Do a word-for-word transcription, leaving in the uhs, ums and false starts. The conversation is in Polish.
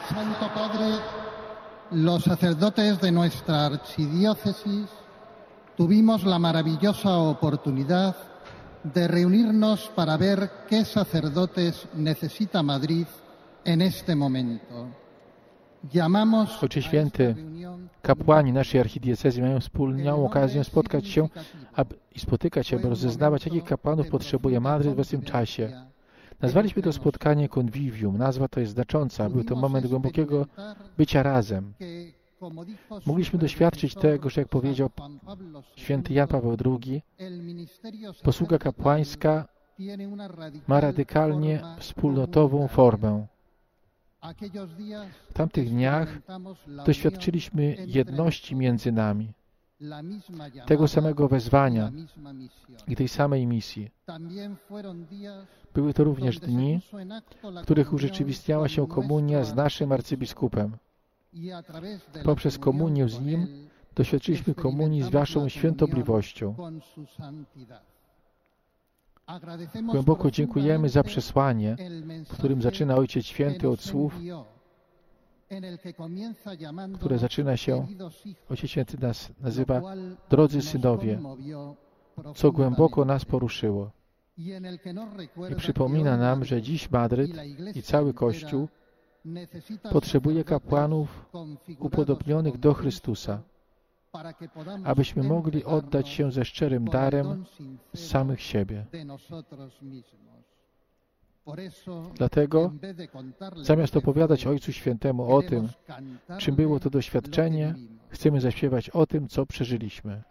Santo Padre, los sacerdotes de nuestra archidiócesis tuvimos la maravillosa oportunidad de reunirnos para ver qué sacerdotes necesita Madrid en este momento. Llamamos Ojcze Święty, kapłani naszej archidiecezji mają wspólną okazję spotkać się aby, i spotykać się, aby rozeznawać, jakich kapłanów potrzebuje Madryt w obecnym czasie. Nazwaliśmy to spotkanie convivium. Nazwa to jest znacząca. Był to moment głębokiego bycia razem. Mogliśmy doświadczyć tego, że jak powiedział święty Jan Paweł drugi, posługa kapłańska ma radykalnie wspólnotową formę. W tamtych dniach doświadczyliśmy jedności między nami, tego samego wezwania i tej samej misji. Były to również dni, w których urzeczywistniała się komunia z naszym arcybiskupem. Poprzez komunię z nim doświadczyliśmy komunii z waszą świętobliwością. Głęboko dziękujemy za przesłanie, w którym zaczyna Ojciec Święty od słów, które zaczyna się, Ojciec Święty nas nazywa drodzy synowie, co głęboko nas poruszyło. I przypomina nam, że dziś Madryt i cały Kościół potrzebuje kapłanów upodobnionych do Chrystusa, abyśmy mogli oddać się ze szczerym darem z samych siebie. Dlatego, zamiast opowiadać Ojcu Świętemu o tym, czym było to doświadczenie, chcemy zaśpiewać o tym, co przeżyliśmy.